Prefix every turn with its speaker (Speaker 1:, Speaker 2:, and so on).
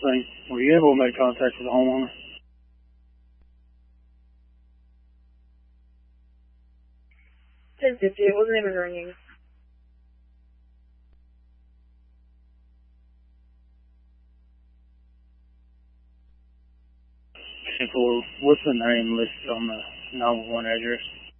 Speaker 1: thing. Were you able to make contact with the homeowner?
Speaker 2: 1050. It wasn't even ringing.
Speaker 1: What's the name listed on the 911 address?